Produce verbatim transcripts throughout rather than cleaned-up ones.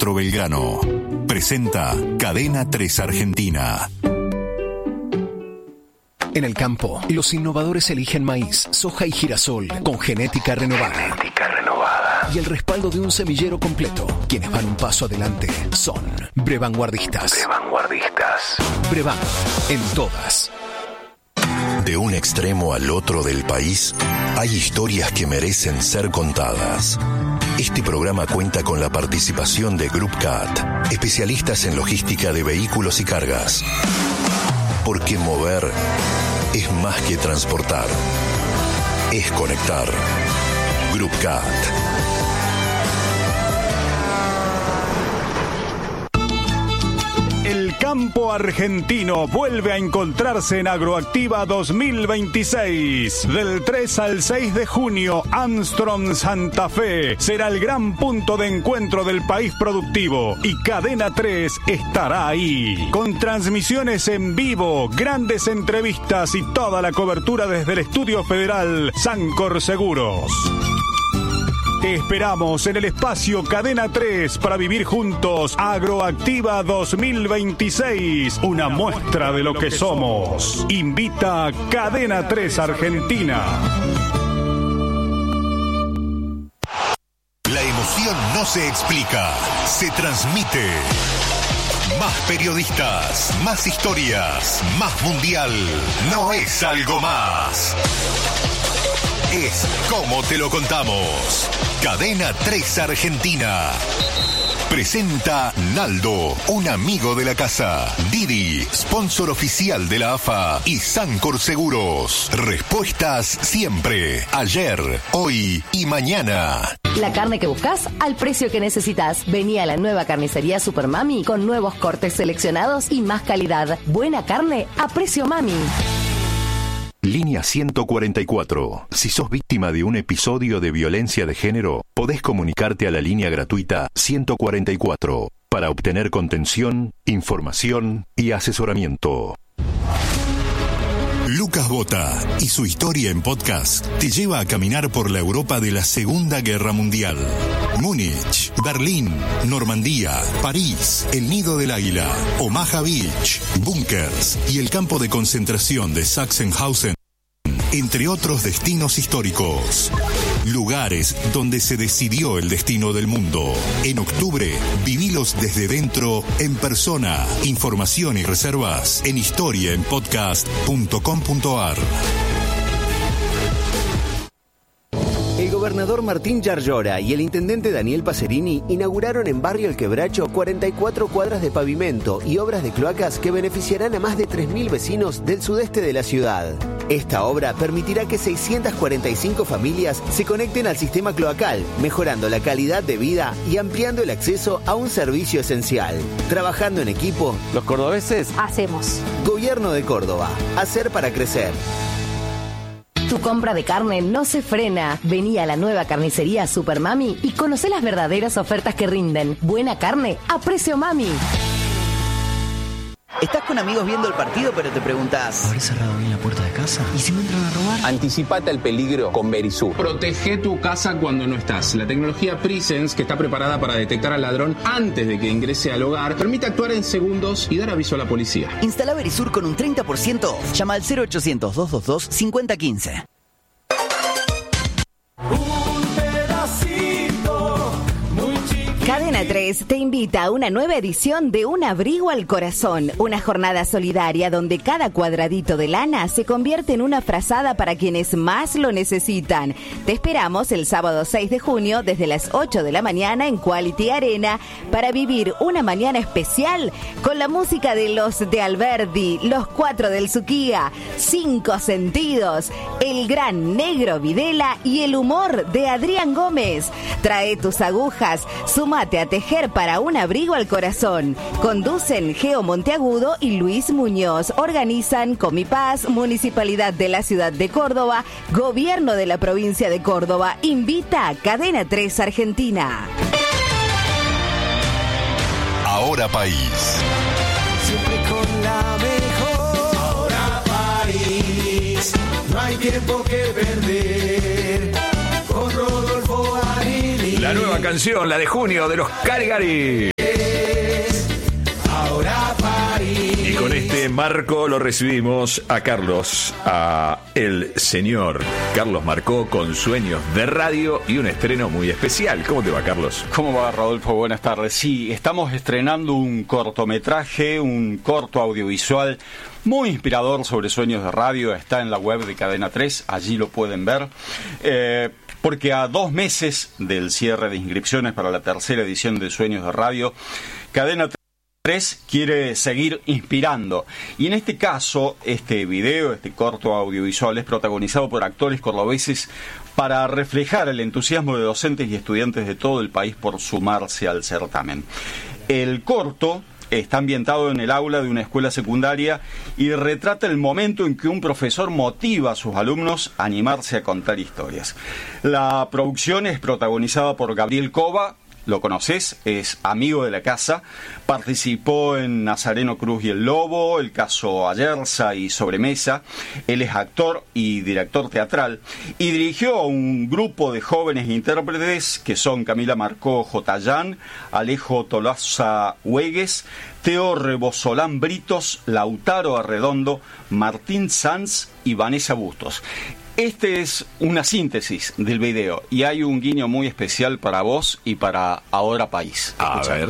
nuestro Belgrano. Presenta Cadena tres Argentina. En el campo, los innovadores eligen maíz, soja y girasol con genética renovada. Genética renovada. Y el respaldo de un semillero completo. Quienes van un paso adelante son Brevanguardistas. Brevanguardistas. Brevan, en todas. De un extremo al otro del país, hay historias que merecen ser contadas. Este programa cuenta con la participación de Group Cat, especialistas en logística de vehículos y cargas. Porque mover es más que transportar, es conectar. Group Cat. El campo argentino vuelve a encontrarse en Agroactiva dos mil veintiséis. Del tres al seis de junio, Armstrong Santa Fe será el gran punto de encuentro del país productivo y Cadena tres estará ahí. Con transmisiones en vivo, grandes entrevistas y toda la cobertura desde el Estudio Federal Sancor Seguros. Te esperamos en el espacio Cadena tres para vivir juntos Agroactiva dos mil veintiséis, una muestra de lo que somos. Invita a Cadena tres Argentina. La emoción no se explica, se transmite. Más periodistas, más historias, más mundial. No es algo más. Es como te lo contamos. Cadena tres Argentina. Presenta Naldo, un amigo de la casa. Didi, sponsor oficial de la A F A y Sancor Seguros. Respuestas siempre, ayer, hoy y mañana. La carne que buscas al precio que necesitas. Vení a la nueva carnicería Super Mami con nuevos cortes seleccionados y más calidad. Buena carne a precio Mami. Línea ciento cuarenta y cuatro. Si sos víctima de un episodio de violencia de género, podés comunicarte a la línea gratuita ciento cuarenta y cuatro para obtener contención, información y asesoramiento. Lucas Bota y su historia en podcast te lleva a caminar por la Europa de la Segunda Guerra Mundial. Múnich, Berlín, Normandía, París, el Nido del Águila, Omaha Beach, búnkers y el campo de concentración de Sachsenhausen, entre otros destinos históricos. Lugares donde se decidió el destino del mundo. En octubre, vivilos desde dentro, en persona. Información y reservas en historia en podcast punto com punto a r. El gobernador Martín Yarlora y el intendente Daniel Pacerini inauguraron en Barrio El Quebracho cuarenta y cuatro cuadras de pavimento y obras de cloacas que beneficiarán a más de tres mil vecinos del sudeste de la ciudad. Esta obra permitirá que seiscientas cuarenta y cinco familias se conecten al sistema cloacal, mejorando la calidad de vida y ampliando el acceso a un servicio esencial. Trabajando en equipo, los cordobeses hacemos. Gobierno de Córdoba. Hacer para crecer. Tu compra de carne no se frena. Vení a la nueva carnicería Super Mami y conocé las verdaderas ofertas que rinden. Buena carne a precio Mami. Estás con amigos viendo el partido, pero te preguntás, ¿habré cerrado bien la puerta de casa? ¿Y si me entran a robar? Anticipate al peligro con Verisur. Protege tu casa cuando no estás. La tecnología Presence, que está preparada para detectar al ladrón antes de que ingrese al hogar, permite actuar en segundos y dar aviso a la policía. Instala Verisur con un treinta por ciento off. Llama al cero ochocientos, doscientos veintidós, cincuenta quince. Cadena tres te invita a una nueva edición de Un Abrigo al Corazón, una jornada solidaria donde cada cuadradito de lana se convierte en una frazada para quienes más lo necesitan. Te esperamos el sábado seis de junio desde las ocho de la mañana en Quality Arena para vivir una mañana especial con la música de los de Alberdi, los cuatro del Suquía, Cinco Sentidos, el gran Negro Videla y el humor de Adrián Gómez. Trae tus agujas, suma Súmate a tejer para un abrigo al corazón. Conducen Geo Monteagudo y Luis Muñoz. Organizan Comipaz, Municipalidad de la Ciudad de Córdoba, Gobierno de la Provincia de Córdoba. Invita a Cadena tres Argentina. Ahora País. Siempre con la mejor. Ahora País. No hay tiempo que perder. Con Rodolfo Arini. La nueva canción, la de junio de los Caligari. de Marco lo recibimos a Carlos, a el señor Carlos Marcó, con Sueños de Radio y un estreno muy especial. ¿Cómo te va, Carlos? ¿Cómo va, Rodolfo? Buenas tardes. Sí, estamos estrenando un cortometraje, un corto audiovisual muy inspirador sobre Sueños de Radio. Está en la web de Cadena tres, allí lo pueden ver. Eh, porque a dos meses del cierre de inscripciones para la tercera edición de Sueños de Radio, Cadena tres quiere seguir inspirando. Y en este caso, este video, este corto audiovisual, es protagonizado por actores cordobeses para reflejar el entusiasmo de docentes y estudiantes de todo el país por sumarse al certamen. El corto está ambientado en el aula de una escuela secundaria y retrata el momento en que un profesor motiva a sus alumnos a animarse a contar historias. La producción es protagonizada por Gabriel Cova. Lo conoces, es amigo de la casa, participó en Nazareno Cruz y el Lobo, El caso Ayerza y Sobremesa. Él es actor y director teatral y dirigió a un grupo de jóvenes intérpretes que son Camila Marcó Jotayán, Alejo Tolosa Huegues, Teo Rebosolán Britos, Lautaro Arredondo, Martín Sanz y Vanessa Bustos. Este es una síntesis del video y hay un guiño muy especial para vos y para Ahora País. A ver.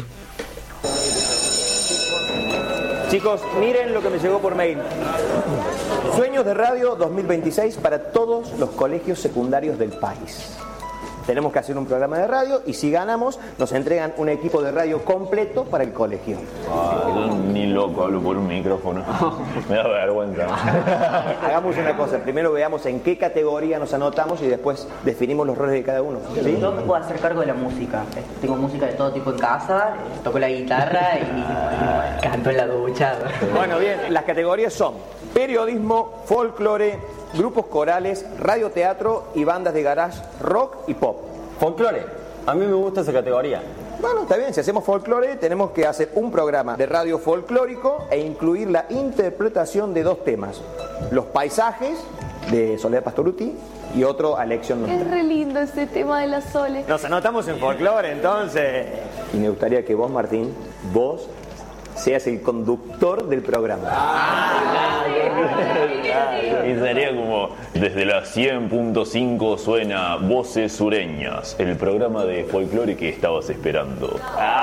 Chicos, miren lo que me llegó por mail. Sueños de Radio dos mil veintiséis para todos los colegios secundarios del país. Tenemos que hacer un programa de radio y si ganamos nos entregan un equipo de radio completo para el colegio. Ah, yo ni loco hablo por un micrófono. Me da vergüenza. Hagamos una cosa, primero veamos en qué categoría nos anotamos y después definimos los roles de cada uno. ¿Sí? Yo me puedo hacer cargo de la música. Tengo música de todo tipo en casa, toco la guitarra y canto en la ducha. Bueno, bien, las categorías son periodismo, folclore, grupos corales, radioteatro y bandas de garage, rock y pop. Folclore, a mí me gusta esa categoría. Bueno, está bien, si hacemos folclore tenemos que hacer un programa de radio folclórico e incluir la interpretación de dos temas. Los paisajes de Soledad Pastorutti y otro a elección nuestra. Es re lindo ese tema de la Sole. Nos anotamos en folclore entonces. Y me gustaría que vos, Martín, vos seas el conductor del programa. Ah, y sería como desde la cien punto cinco suena Voces Sureñas, el programa de folclore que estabas esperando.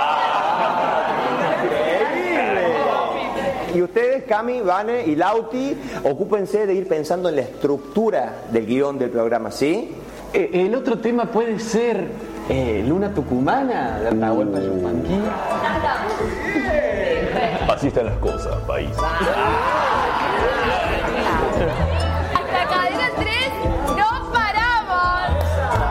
Y ustedes, Cami, Vane y Lauti, ocúpense de ir pensando en la estructura del guión del programa, ¿sí? Eh, el otro tema puede ser eh, Luna Tucumana, de Nahuel Payupanqui. Así están las cosas, país. Hasta Cadena tres no paramos.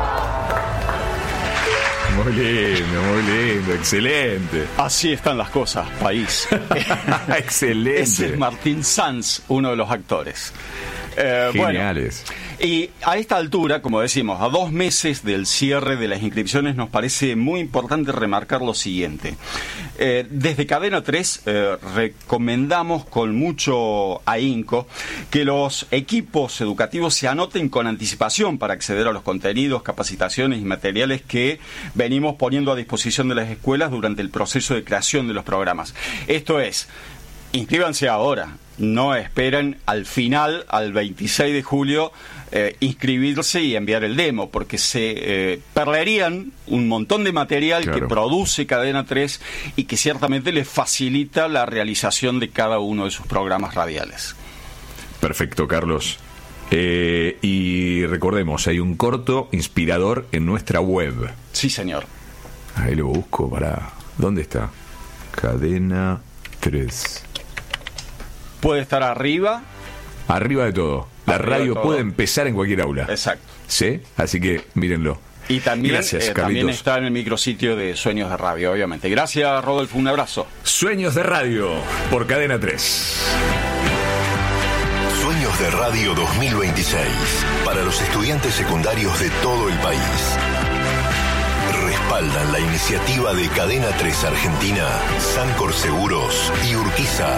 Muy lindo, muy lindo, excelente. Así están las cosas, país. Excelente. Ese es Martín Sanz, uno de los actores. Eh, Geniales. Bueno, y a esta altura, como decimos, a dos meses del cierre de las inscripciones, nos parece muy importante remarcar lo siguiente. Eh, desde Cadena tres eh, recomendamos con mucho ahínco que los equipos educativos se anoten con anticipación para acceder a los contenidos, capacitaciones y materiales que venimos poniendo a disposición de las escuelas durante el proceso de creación de los programas. Esto es, inscríbanse ahora. No esperen al final, al veintiséis de julio, eh, inscribirse y enviar el demo, porque se eh, perderían un montón de material claro. que produce Cadena tres y que ciertamente les facilita la realización de cada uno de sus programas radiales. Perfecto, Carlos. Eh, y recordemos, hay un corto inspirador en nuestra web. Sí, señor. Ahí lo busco, para... ¿Dónde está? Cadena tres. Puede estar arriba. Arriba de todo. La arriba radio puede empezar en cualquier aula. Exacto. ¿Sí? Así que mírenlo. Y también, Gracias, eh, también está en el micrositio de Sueños de Radio, obviamente. Gracias, Rodolfo. Un abrazo. Sueños de Radio por Cadena tres. Sueños de Radio dos mil veintiséis para los estudiantes secundarios de todo el país. Respaldan la iniciativa de Cadena tres Argentina, Sancor Seguros y Urquiza.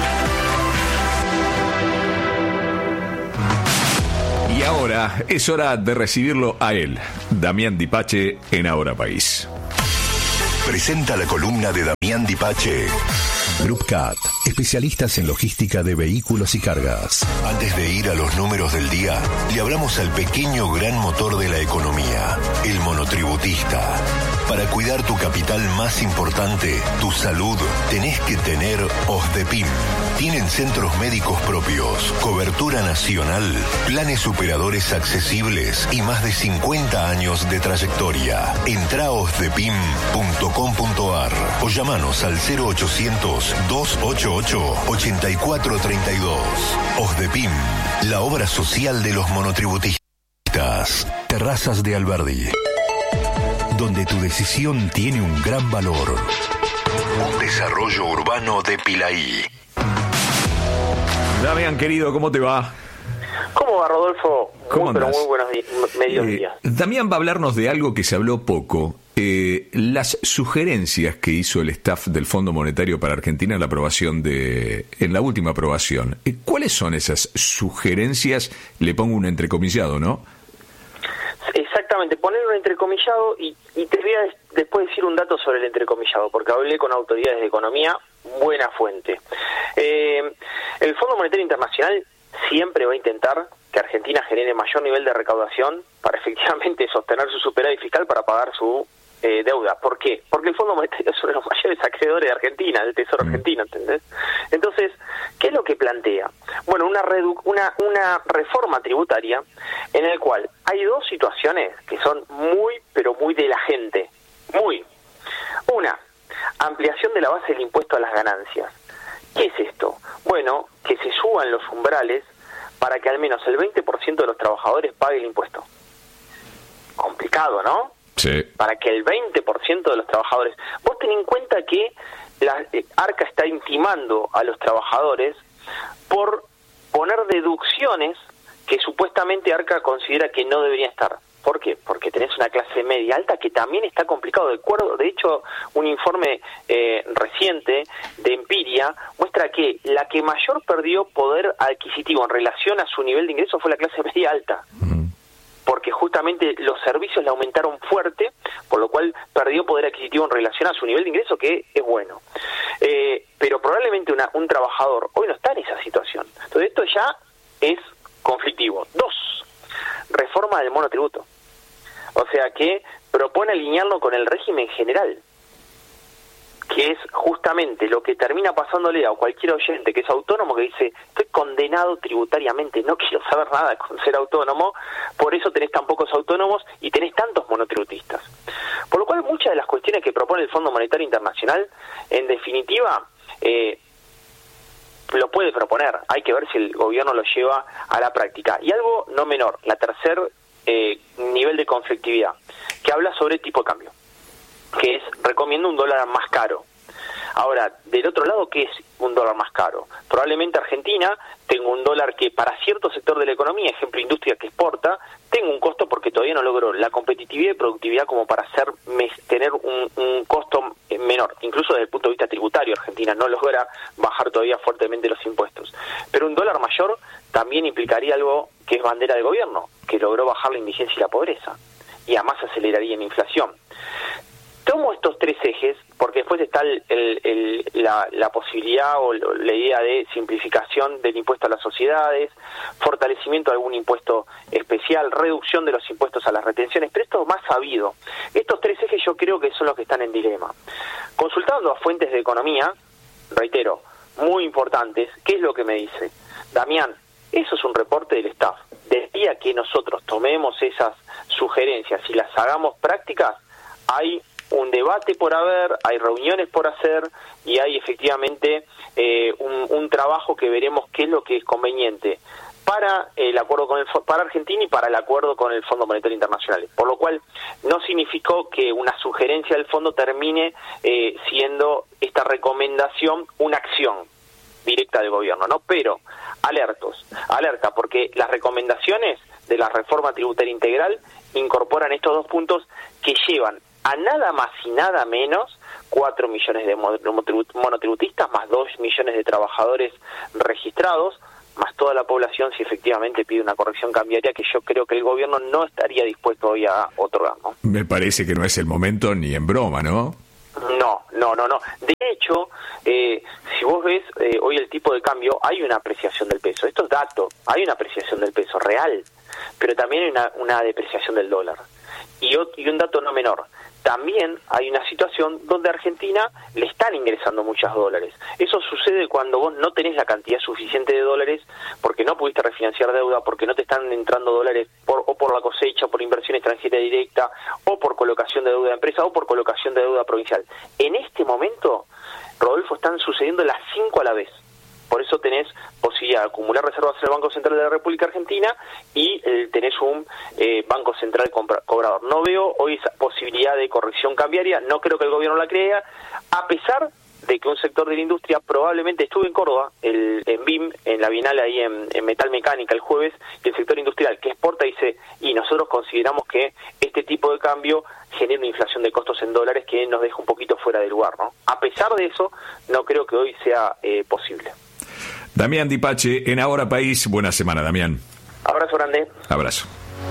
Y ahora es hora de recibirlo a él, Damián Dipache, en Ahora País. Presenta la columna de Damián Damián Dipache. Group Cat, especialistas en logística de vehículos y cargas. Antes de ir a los números del día, le hablamos al pequeño gran motor de la economía, el monotributista. Para cuidar tu capital más importante, tu salud, tenés que tener OSDEPIM. Tienen centros médicos propios, cobertura nacional, planes superadores accesibles y más de cincuenta años de trayectoria. Entra a osdepim punto com punto ar o llamanos al cero ochocientos, dos ochenta y ocho, ochenta y cuatro treinta y dos. OSDEPIM, la obra social de los monotributistas. Terrazas de Alberdi, donde tu decisión tiene un gran valor. Un desarrollo urbano de Pilaí. Damián, querido, ¿cómo te va? ¿Cómo va, Rodolfo? ¿Cómo muy, pero andás? muy buenos días, medios Eh, días. Damián va a hablarnos de algo que se habló poco. Eh, las sugerencias que hizo el staff del Fondo Monetario para Argentina en la aprobación de, en la última aprobación. Eh, ¿Cuáles son esas sugerencias? Le pongo un entrecomillado, ¿no? Exactamente, poner un entrecomillado y, y te voy a des- después decir un dato sobre el entrecomillado, porque hablé con autoridades de economía, buena fuente. Eh, el Fondo Monetario Internacional siempre va a intentar que Argentina genere mayor nivel de recaudación para efectivamente sostener su superávit fiscal para pagar su eh, deuda. ¿Por qué? Porque el Fondo Monetario es uno de los mayores acreedores de Argentina, del Tesoro argentino, ¿entendés? Entonces, ¿qué es lo que plantea? Bueno, una, redu- una, una reforma tributaria en el cual hay dos situaciones que son muy, pero muy de la gente. Muy. Una, ampliación de la base del impuesto a las ganancias. ¿Qué es esto? Bueno, que se suban los umbrales para que al menos el veinte por ciento de los trabajadores pague el impuesto. Complicado, ¿no? Sí. Para que el veinte por ciento de los trabajadores... Vos ten en cuenta que la eh, ARCA está intimando a los trabajadores por poner deducciones que supuestamente ARCA considera que no deberían estar. ¿Por qué? Porque tenés una clase media alta que también está complicado. De acuerdo, de hecho, un informe eh, reciente de Empiria muestra que la que mayor perdió poder adquisitivo en relación a su nivel de ingreso fue la clase media alta. Porque justamente los servicios le aumentaron fuerte, por lo cual perdió poder adquisitivo en relación a su nivel de ingreso, que es bueno. Eh, pero probablemente una, un trabajador hoy no está en esa situación. Entonces esto ya es conflictivo. Dos, reforma del monotributo. O sea que propone alinearlo con el régimen general, que es justamente lo que termina pasándole a cualquier oyente que es autónomo, que dice, estoy condenado tributariamente, no quiero saber nada con ser autónomo, por eso tenés tan pocos autónomos y tenés tantos monotributistas. Por lo cual muchas de las cuestiones que propone el Fondo Monetario Internacional, en definitiva, eh, lo puede proponer, hay que ver si el gobierno lo lleva a la práctica. Y algo no menor, la tercer eh, nivel de conflictividad, que habla sobre tipo de cambio, que es, recomiendo un dólar más caro. Ahora, del otro lado, ¿qué es un dólar más caro? Probablemente Argentina tenga un dólar que para cierto sector de la economía, ejemplo industria que exporta, tenga un costo porque todavía no logró la competitividad y productividad como para hacer tener un, un costo menor. Incluso desde el punto de vista tributario, Argentina no logra bajar todavía fuertemente los impuestos. Pero un dólar mayor también implicaría algo que es bandera del gobierno, que logró bajar la indigencia y la pobreza, y además aceleraría la inflación. Tomo estos tres ejes porque después está el, el, el, la, la posibilidad o la idea de simplificación del impuesto a las sociedades, fortalecimiento de algún impuesto especial, reducción de los impuestos a las retenciones, pero esto es más sabido. Estos tres ejes yo creo que son los que están en dilema. Consultando a fuentes de economía, reitero, muy importantes, ¿qué es lo que me dice? Damián, eso es un reporte del staff. Del día que nosotros tomemos esas sugerencias y las hagamos prácticas, hay un debate por haber, hay reuniones por hacer y hay efectivamente eh, un, un trabajo que veremos qué es lo que es conveniente para el acuerdo con el para Argentina y para el acuerdo con el Fondo Monetario Internacional. Por lo cual no significó que una sugerencia del fondo termine eh, siendo esta recomendación una acción directa del gobierno, ¿no? Pero alertos, alerta, porque las recomendaciones de la reforma tributaria integral incorporan estos dos puntos que llevan a nada más y nada menos cuatro millones de monotributistas, más dos millones de trabajadores registrados, más toda la población si efectivamente pide una corrección cambiaria que yo creo que el gobierno no estaría dispuesto hoy a otorgar, ¿no? Me parece que no es el momento ni en broma, ¿no? No, no, no, no. De hecho, eh, si vos ves eh, hoy el tipo de cambio, hay una apreciación del peso. Esto es dato, hay una apreciación del peso real, pero también hay una, una depreciación del dólar. Y, y un dato no menor, también hay una situación donde a Argentina le están ingresando muchos dólares. Eso sucede cuando vos no tenés la cantidad suficiente de dólares porque no pudiste refinanciar deuda, porque no te están entrando dólares por, o por la cosecha, por inversión extranjera directa, o por colocación de deuda de empresa, o por colocación de deuda provincial. En este momento, Rodolfo, están sucediendo las cinco a la vez. Por eso tenés posibilidad de acumular reservas en el Banco Central de la República Argentina y eh, tenés un eh, Banco Central compra- cobrador. No veo hoy esa posibilidad de corrección cambiaria, no creo que el gobierno la crea, a pesar de que un sector de la industria, probablemente estuve en Córdoba, el, en B I M, en la Bienal ahí en, en Metal Mecánica el jueves, y el sector industrial que exporta dice, y nosotros consideramos que este tipo de cambio genera una inflación de costos en dólares que nos deja un poquito fuera de lugar, ¿no? A pesar de eso, no creo que hoy sea eh, posible. Damián Dipache, en Ahora País. Buena semana, Damián. Abrazo grande. Abrazo.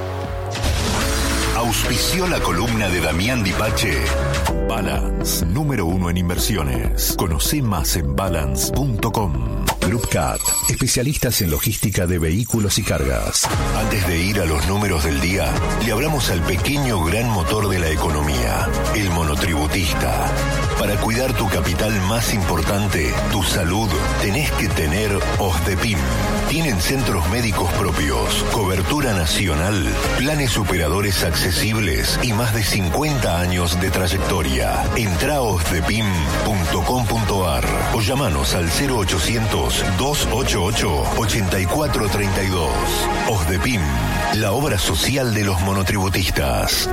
Auspició la columna de Damián Dipache. Balance, número uno en inversiones. Conoce más en balance punto com. Group Cat, especialistas en logística de vehículos y cargas. Antes de ir a los números del día, le hablamos al pequeño gran motor de la economía, el monotributista. Para cuidar tu capital más importante, tu salud, tenés que tener OSDEPIM. Tienen centros médicos propios, cobertura nacional, planes operadores accesibles y más de cincuenta años de trayectoria. Entra a osdepim punto com punto ar o llamanos al cero ochocientos, dos ochenta y ocho, ochenta y cuatro treinta y dos. OSDEPIM, la obra social de los monotributistas.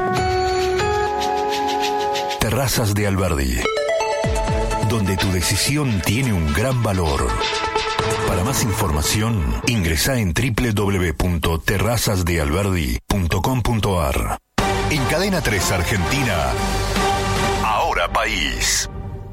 Terrazas de Alberdi, donde tu decisión tiene un gran valor. Para más información, ingresá en doble u doble u doble u punto terrazas de alberdi punto com punto ar. En Cadena tres Argentina, Ahora País.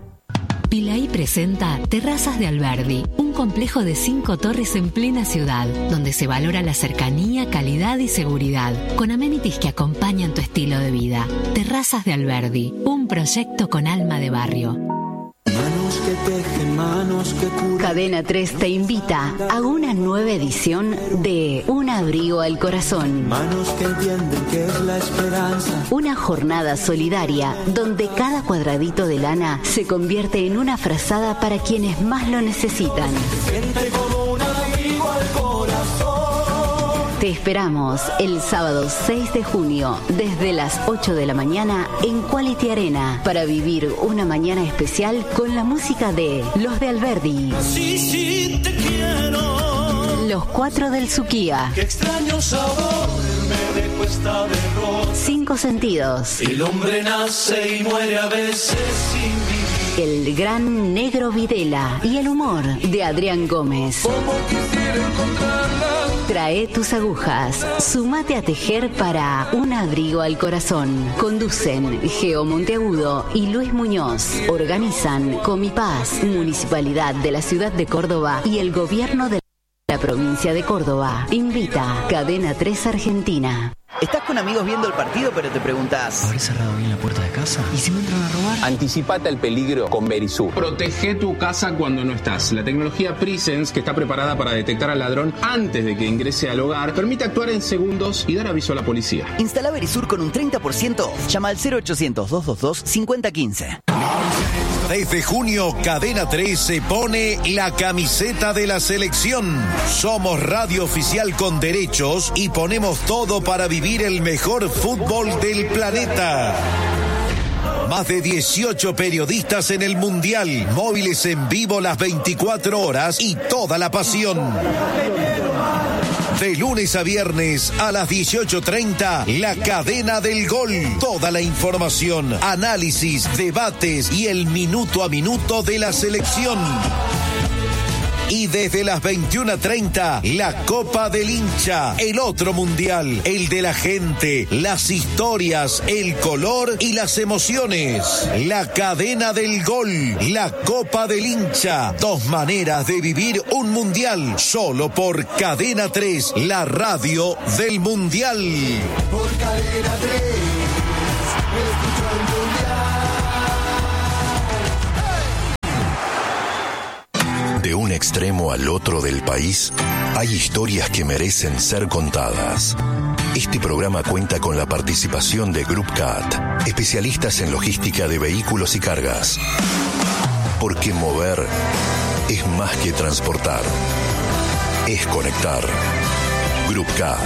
Pilaí presenta Terrazas de Alberdi, un complejo de cinco torres en plena ciudad, donde se valora la cercanía, calidad y seguridad, con amenities que acompañan tu estilo de vida. Terrazas de Alberdi, un proyecto con alma de barrio. Manos que tejen, manos que curan. Cadena tres te invita a una nueva edición de Un abrigo al corazón. Manos que entienden que es la esperanza. Una jornada solidaria donde cada cuadradito de lana se convierte en una frazada para quienes más lo necesitan. Siente como un abrigo al corazón. Te esperamos el sábado seis de junio desde las ocho de la mañana en Quality Arena para vivir una mañana especial con la música de Los de Alberdi. Sí, sí, te quiero. Los Cuatro del Suquía. Qué extraño sabor me dejó esta derrota. Cinco Sentidos. El hombre nace y muere a veces sin vivir. El gran Negro Videla y el humor de Adrián Gómez. Como quisiera encontrarla. Trae tus agujas, sumate a tejer para Un abrigo al corazón. Conducen Geo Monteagudo y Luis Muñoz. Organizan Comipaz, Municipalidad de la Ciudad de Córdoba y el Gobierno de la Provincia de Córdoba. Invita Cadena tres Argentina. Estás con amigos viendo el partido, pero te preguntas, ¿habré cerrado bien la puerta de casa? ¿Y si me entran a robar? Anticipate al peligro con Verisur. Protege tu casa cuando no estás. La tecnología Presence, que está preparada para detectar al ladrón antes de que ingrese al hogar, permite actuar en segundos y dar aviso a la policía. Instala Verisur con un treinta por ciento off. Llama al cero ochocientos, dos dos dos, cinco cero uno cinco. Desde junio, Cadena tres se pone la camiseta de la selección. Somos radio oficial con derechos y ponemos todo para vivir el mejor fútbol del planeta. Más de dieciocho periodistas en el Mundial, móviles en vivo las veinticuatro horas y toda la pasión. De lunes a viernes a las dieciocho treinta, La Cadena del Gol. Toda la información, análisis, debates y el minuto a minuto de la selección. Y desde las veintiuna treinta, la Copa del Hincha, el otro mundial, el de la gente, las historias, el color y las emociones. La Cadena del Gol, la Copa del Hincha, dos maneras de vivir un mundial, solo por Cadena tres, la radio del mundial. Por Cadena tres, escucho el mundial. De un extremo al otro del país, hay historias que merecen ser contadas. Este programa cuenta con la participación de Group Cat, especialistas en logística de vehículos y cargas. Porque mover es más que transportar, es conectar. Group Cat.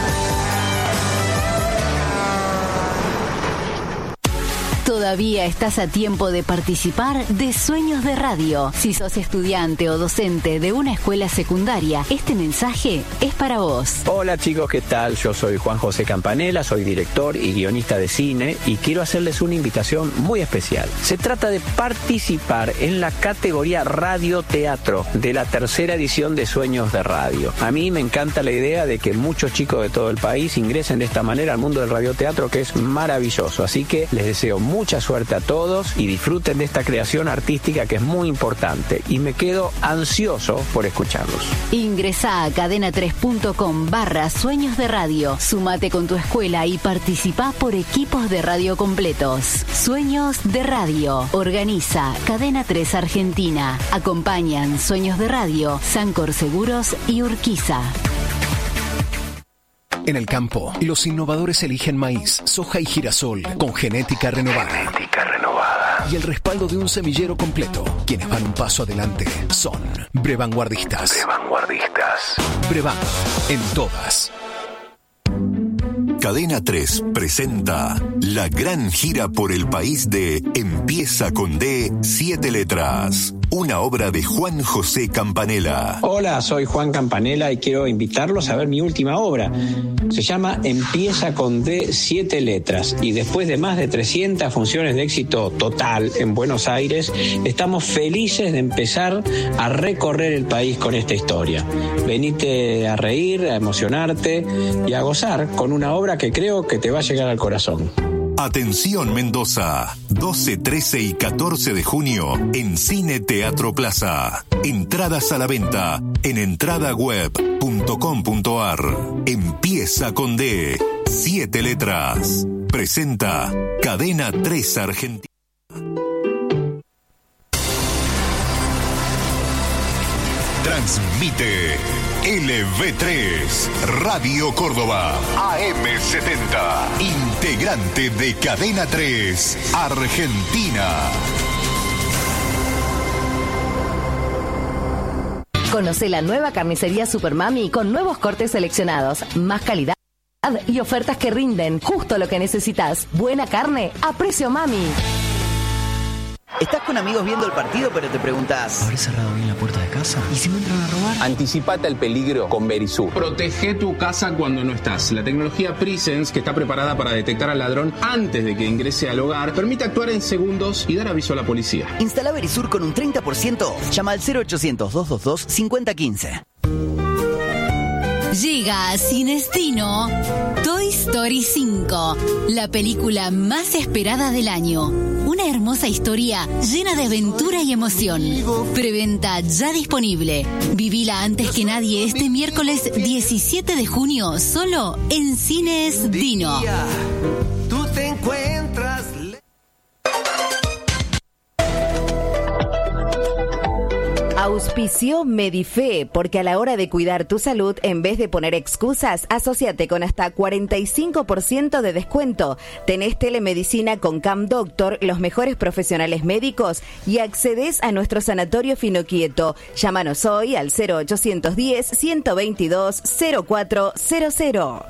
Todavía estás a tiempo de participar de Sueños de Radio. Si sos estudiante o docente de una escuela secundaria, este mensaje es para vos. Hola chicos, ¿qué tal? Yo soy Juan José Campanella, soy director y guionista de cine y quiero hacerles una invitación muy especial. Se trata de participar en la categoría Radio-Teatro de la tercera edición de Sueños de Radio. A mí me encanta la idea de que muchos chicos de todo el país ingresen de esta manera al mundo del radioteatro, que es maravilloso. Así que les deseo mucha suerte a todos y disfruten de esta creación artística que es muy importante, y me quedo ansioso por escucharlos. Ingresá a cadena tres punto com barra Sueños de Radio. Sumate con tu escuela y participá por equipos de radio completos. Sueños de Radio. Organiza Cadena tres Argentina. Acompañan Sueños de Radio, Sancor Seguros y Urquiza. En el campo, los innovadores eligen maíz, soja y girasol con genética renovada. Genética renovada. Y el respaldo de un semillero completo. Quienes van un paso adelante son Brevanguardistas. Brevanguardistas. Brevan, en todas. Cadena tres presenta la gran gira por el país de Empieza con D, siete letras. Una obra de Juan José Campanella. Hola, soy Juan Campanella y quiero invitarlos a ver mi última obra. Se llama Empieza con D, siete letras. Y después de más de trescientas funciones de éxito total en Buenos Aires, estamos felices de empezar a recorrer el país con esta historia. Venite a reír, a emocionarte y a gozar con una obra que creo que te va a llegar al corazón. Atención Mendoza, doce, trece y catorce de junio en Cine Teatro Plaza. Entradas a la venta en entradaweb punto com punto ar. Empieza con D, siete letras. Presenta Cadena tres Argentina. Transmite L V tres, Radio Córdoba, A M setenta, integrante de Cadena tres, Argentina. Conoce la nueva carnicería Supermami con nuevos cortes seleccionados, más calidad y ofertas que rinden justo lo que necesitas. Buena carne a precio mami. Estás con amigos viendo el partido, pero te preguntas, ¿habré cerrado bien la puerta de casa? ¿Y si me entran a robar? Anticipate al peligro con Verisur. Protege tu casa cuando no estás. La tecnología Presence, que está preparada para detectar al ladrón antes de que ingrese al hogar, permite actuar en segundos y dar aviso a la policía. Instala Verisur con un treinta por ciento. Llama al cero ochocientos, doscientos veintidós, cincuenta quince. Llega a Cinestino Toy Story cinco, la película más esperada del año. Una hermosa historia llena de aventura y emoción. Preventa ya disponible. Vivila antes que nadie este miércoles diecisiete de junio, solo en Cines Dino. Tú te encuentras. Auspició Medife, porque a la hora de cuidar tu salud, en vez de poner excusas, asóciate con hasta cuarenta y cinco por ciento de descuento. Tenés telemedicina con Cam Doctor, los mejores profesionales médicos, y accedes a nuestro sanatorio Finoquieto. Llámanos hoy al cero ochocientos diez, ciento veintidós, cero cuatro cero cero.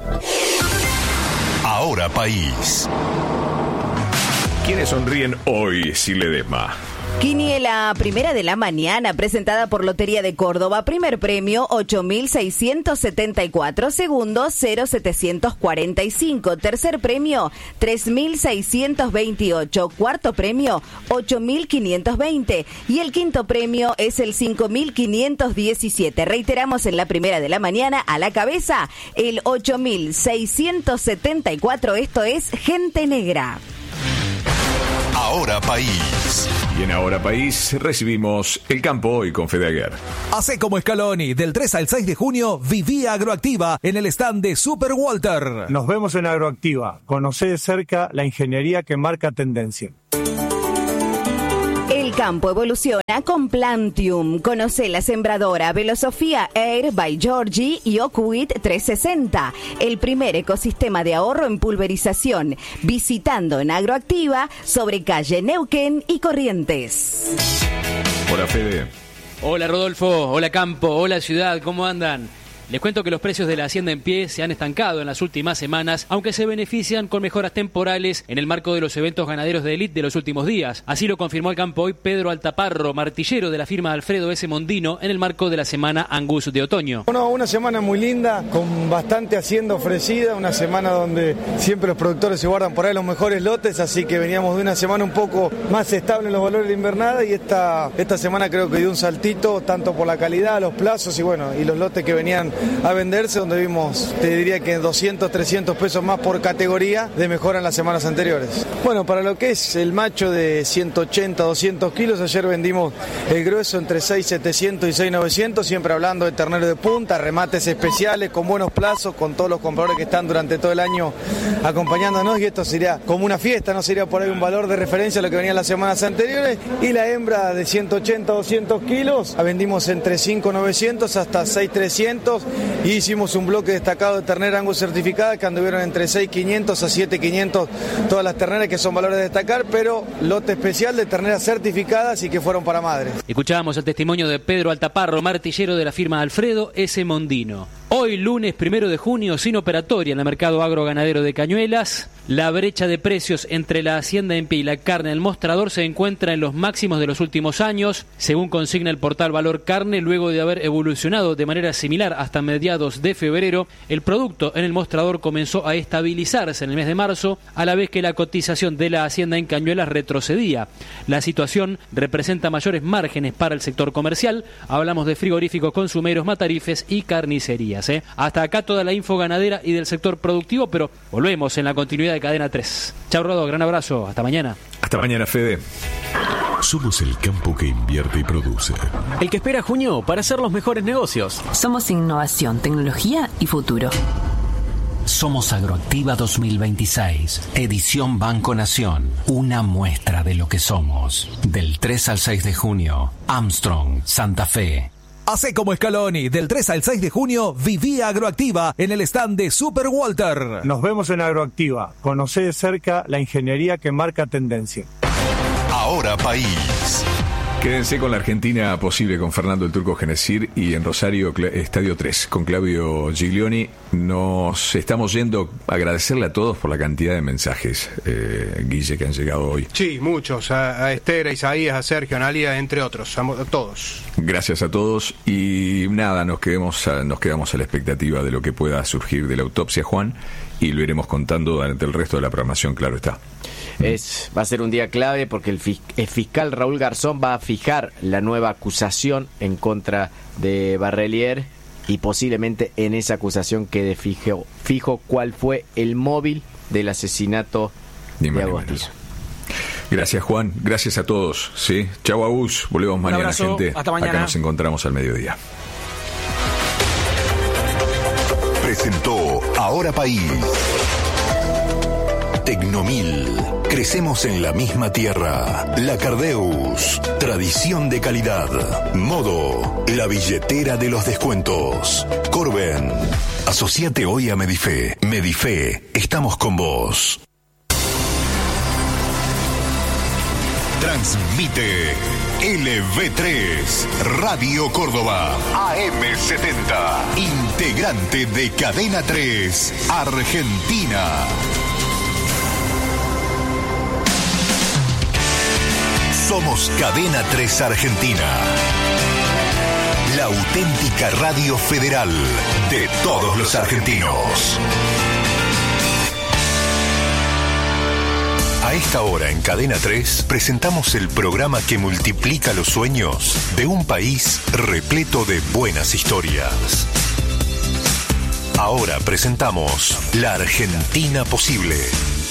Ahora País. ¿Quiénes sonríen hoy, Siledema? Quiniela primera de la mañana, presentada por Lotería de Córdoba. Primer premio, ocho mil seiscientos setenta y cuatro. Segundo, cero mil setecientos cuarenta y cinco. Tercer premio, tres mil seiscientos veintiocho. Cuarto premio, ocho mil quinientos veinte. Y el quinto premio es el cinco mil quinientos diecisiete. Reiteramos, en la primera de la mañana, a la cabeza, el ocho mil seiscientos setenta y cuatro. Esto es Gente Negra. Ahora País. Y en Ahora País recibimos El Campo Hoy con Fede Aguer. Hacé como Scaloni, del tres al seis de junio, viví Agroactiva en el stand de Super Walter. Nos vemos en Agroactiva. Conocé de cerca la ingeniería que marca tendencia. El El campo evoluciona con Plantium. Conoce la sembradora Velosofía Air by Georgie y Ocuit trescientos sesenta, el primer ecosistema de ahorro en pulverización, visitando en Agroactiva sobre calle Neuquén y Corrientes. Hola, Fede. Hola, Rodolfo. Hola, Campo. Hola, Ciudad. ¿Cómo andan? Les cuento que los precios de la hacienda en pie se han estancado en las últimas semanas, aunque se benefician con mejoras temporales en el marco de los eventos ganaderos de élite de los últimos días. Así lo confirmó al campo hoy Pedro Altaparro, martillero de la firma Alfredo S. Mondino, en el marco de la semana Angus de otoño. Bueno, una semana muy linda, con bastante hacienda ofrecida, una semana donde siempre los productores se guardan por ahí los mejores lotes, así que veníamos de una semana un poco más estable en los valores de invernada y esta, esta semana creo que dio un saltito, tanto por la calidad, los plazos y bueno, y los lotes que venían a venderse, donde vimos, te diría que doscientos, trescientos pesos más por categoría de mejora en las semanas anteriores. Bueno, para lo que es el macho de ciento ochenta, doscientos kilos, ayer vendimos el grueso entre seis mil setecientos y seis mil novecientos, siempre hablando de ternero de punta, remates especiales, con buenos plazos, con todos los compradores que están durante todo el año acompañándonos, y esto sería como una fiesta, no sería por ahí un valor de referencia a lo que venía en las semanas anteriores. Y la hembra de ciento ochenta, doscientos kilos, la vendimos entre cinco mil novecientos hasta seis mil trescientos, y hicimos un bloque destacado de ternera Angus certificada que anduvieron entre seis mil quinientos a siete mil quinientos todas las terneras, que son valores de destacar, pero lote especial de terneras certificadas y que fueron para madres. Escuchábamos el testimonio de Pedro Altaparro, martillero de la firma Alfredo S. Mondino. Hoy, lunes primero de junio, sin operatoria en el mercado agroganadero de Cañuelas. La brecha de precios entre la hacienda en pie y la carne del mostrador se encuentra en los máximos de los últimos años, según consigna el portal Valor Carne. Luego de haber evolucionado de manera similar hasta mediados de febrero, el producto en el mostrador comenzó a estabilizarse en el mes de marzo, a la vez que la cotización de la hacienda en Cañuelas retrocedía. La situación representa mayores márgenes para el sector comercial. Hablamos de frigoríficos, consumeros, matarifes y carnicerías. ¿eh? Hasta acá toda la info ganadera y del sector productivo, pero volvemos en la continuidad de Cadena tres. Chao, Rodo, gran abrazo, hasta mañana. Hasta mañana, Fede. Somos el campo que invierte y produce. El que espera junio para hacer los mejores negocios. Somos innovación, tecnología y futuro. Somos Agroactiva dos mil veintiséis, edición Banco Nación, una muestra de lo que somos. Del tres al seis de junio, Armstrong, Santa Fe. Hacé como Scaloni, del tres al seis de junio, viví Agroactiva en el stand de Super Walter. Nos vemos en Agroactiva. Conocé de cerca la ingeniería que marca tendencia. Ahora País. Quédense con la Argentina posible con Fernando el Turco Genesir y en Rosario Estadio tres con Claudio Giglioni. Nos estamos yendo a agradecerle a todos por la cantidad de mensajes, eh, Guille, que han llegado hoy. Sí, muchos, a, a Esther, a Isaías, a Sergio, a Analia, entre otros, a, a todos. Gracias a todos y nada, nos quedemos a, nos quedamos a la expectativa de lo que pueda surgir de la autopsia, Juan, y lo iremos contando durante el resto de la programación, claro está. Es, va a ser un día clave porque el, fis, el fiscal Raúl Garzón va a fijar la nueva acusación en contra de Barrelier y posiblemente en esa acusación quede fijo, fijo cuál fue el móvil del asesinato ni de Agostino. Gracias, Juan. Gracias a todos. ¿Sí? Chau, Agus. Volvemos un mañana, abrazo. Gente. Hasta mañana. Acá nos encontramos al mediodía. Presentó Ahora País. Tecnomil. Crecemos en la misma tierra. La Cardeus. Tradición de calidad. Modo. La billetera de los descuentos. Corben. Asociate hoy a Medife. Medife. Estamos con vos. Transmite L V tres, Radio Córdoba, A M setenta, integrante de Cadena tres, Argentina. Somos Cadena tres Argentina, la auténtica radio federal de todos los argentinos. A esta hora en Cadena tres presentamos el programa que multiplica los sueños de un país repleto de buenas historias. Ahora presentamos La Argentina Posible.